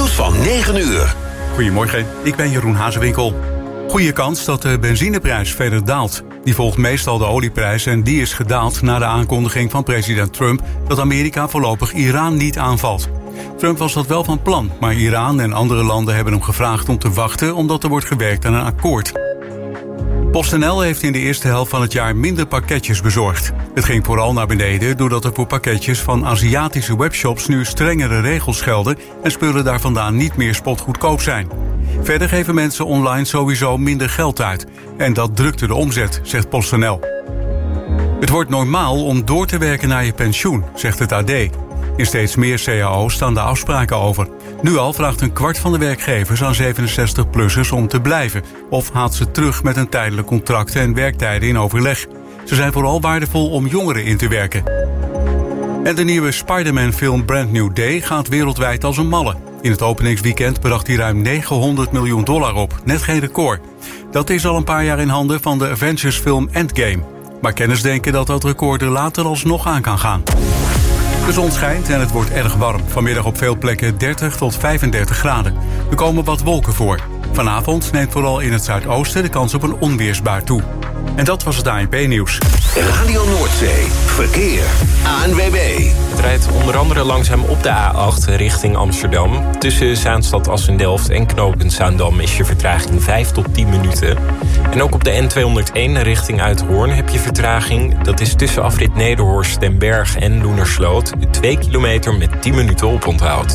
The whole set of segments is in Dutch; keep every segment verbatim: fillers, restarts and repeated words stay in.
Nieuws van negen uur. Goedemorgen, ik ben Jeroen Hazewinkel. Goeie kans dat de benzineprijs verder daalt. Die volgt meestal de olieprijs en die is gedaald na de aankondiging van president Trump dat Amerika voorlopig Iran niet aanvalt. Trump was dat wel van plan, maar Iran en andere landen hebben hem gevraagd om te wachten omdat er wordt gewerkt aan een akkoord. PostNL heeft in de eerste helft van het jaar minder pakketjes bezorgd. Het ging vooral naar beneden doordat er voor pakketjes van Aziatische webshops nu strengere regels gelden en spullen daar vandaan niet meer spotgoedkoop zijn. Verder geven mensen online sowieso minder geld uit. En dat drukte de omzet, zegt PostNL. Het wordt normaal om door te werken naar je pensioen, zegt het A D. In steeds meer C A O's staan de afspraken over. Nu al vraagt een kwart van de werkgevers aan zevenenzestig-plussers om te blijven, of haalt ze terug met een tijdelijk contract en werktijden in overleg. Ze zijn vooral waardevol om jongeren in te werken. En de nieuwe Spider-Man-film Brand New Day gaat wereldwijd als een malle. In het openingsweekend bracht hij ruim negenhonderd miljoen dollar op, net geen record. Dat is al een paar jaar in handen van de Avengers-film Endgame. Maar kenners denken dat dat record er later alsnog aan kan gaan. De zon schijnt en het wordt erg warm. Vanmiddag op veel plekken dertig tot vijfendertig graden. Er komen wat wolken voor. Vanavond neemt vooral in het zuidoosten de kans op een onweersbui toe. En dat was het A N P-nieuws. Radio Noordzee. Verkeer. A N W B. Het rijdt onder andere langzaam op de A acht richting Amsterdam. Tussen Zaanstad Assendelft en knooppunt Zaandam is je vertraging vijf tot tien minuten. En ook op de N tweehonderdéén richting Uithoorn heb je vertraging. Dat is tussen afrit Nederhorst, Den Berg en Loenersloot. twee kilometer met tien minuten oponthoud.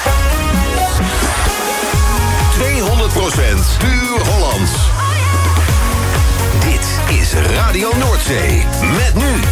tweehonderd procent puur Hollands. Dit is Radio Noordzee. Met nu